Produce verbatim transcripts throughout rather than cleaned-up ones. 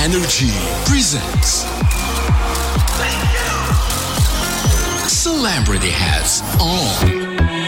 Energy presents Celebrity Hats On.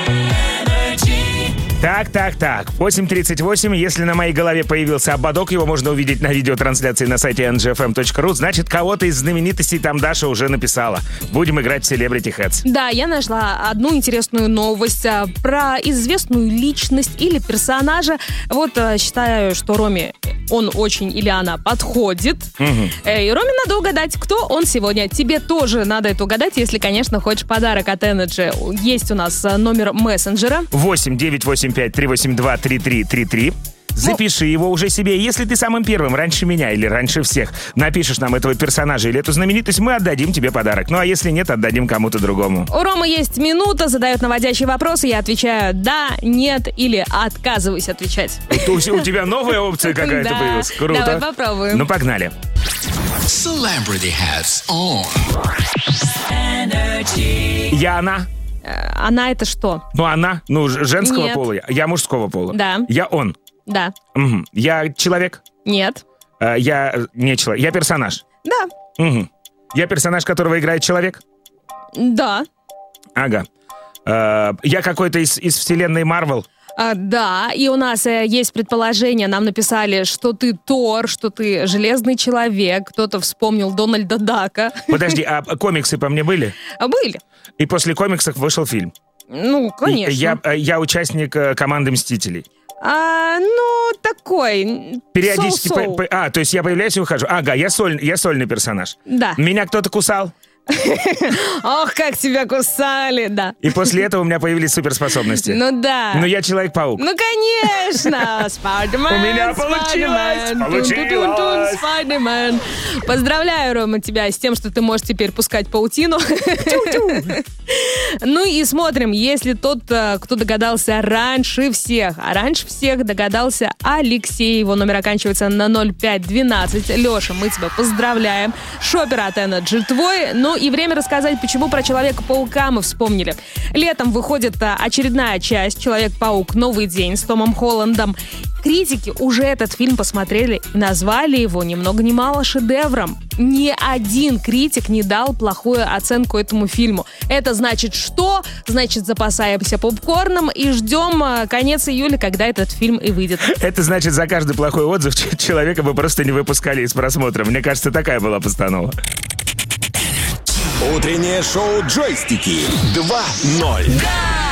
Так, так, так. восемь тридцать восемь. Если на моей голове появился ободок, его можно увидеть на видеотрансляции на сайте эн джи эф эм точка ру. Значит, кого-то из знаменитостей там Даша уже написала. Будем играть в Celebrity Hats. Да, я нашла одну интересную новость а, про известную личность или персонажа. Вот а, считаю, что Роме он очень или она подходит. Угу. И Роме надо угадать, кто он сегодня. Тебе тоже надо это угадать, если, конечно, хочешь подарок от Energy. Есть у нас номер мессенджера. восемь девятьсот восемьдесят пять триста восемьдесят два тридцать три тридцать три. Запиши его уже себе. Если ты самым первым, раньше меня или раньше всех, напишешь нам этого персонажа или эту знаменитость, мы отдадим тебе подарок. Ну а если нет, отдадим кому-то другому. У Ромы есть минута, задает наводящий вопрос, и я отвечаю «да», «нет» или «отказываюсь отвечать». У, у тебя новая опция какая-то да. появилась? Круто. Давай попробуем. Ну погнали. Celebrity Hats On. Я она. Она это что? Ну она, ну женского Нет. пола. Я мужского пола. Да. Я он. Да. Угу. Я человек. Нет. Uh, я не человек. Я персонаж. Да. Угу. Я персонаж, которого играет человек. Да. Ага. Uh, я какой-то из, из вселенной Марвел. А, да, и у нас э, есть предположение, нам написали, что ты Тор, что ты Железный Человек, кто-то вспомнил Дональда Дака. Подожди, а комиксы по мне были? А были. И после комиксов вышел фильм? Ну, конечно. Я, я участник команды «Мстителей». А, ну, такой. Периодически... Соу-соу. По, по, а, то есть я появляюсь и ухожу. Ага, я, соль, я сольный персонаж. Да. Меня кто-то кусал? Ох, как тебя кусали, да. И после этого у меня появились суперспособности. Ну да. Ну я Человек-паук. Ну конечно, Спайдермен. У меня получилось, получилось. Спайдермен. Поздравляю, Рома, тебя с тем, что ты можешь теперь пускать паутину. Ну и смотрим, если тот, кто догадался раньше всех, а раньше всех догадался Алексей, его номер оканчивается на ноль пять двенадцать. Леша, мы тебя поздравляем. Шопер от Energy твой. Ну и время рассказать, почему про Человека-паука мы вспомнили. Летом выходит очередная часть «Человек-паук. Новый день» с Томом Холландом. Критики уже этот фильм посмотрели и назвали его ни много ни мало шедевром. Ни один критик не дал плохую оценку этому фильму. Это значит что? Значит, запасаемся попкорном и ждем конец июля, когда этот фильм и выйдет. Это значит, за каждый плохой отзыв человека бы просто не выпускали из просмотра. Мне кажется, такая была постанова. Утреннее шоу «Джойстики» два ноль. Да!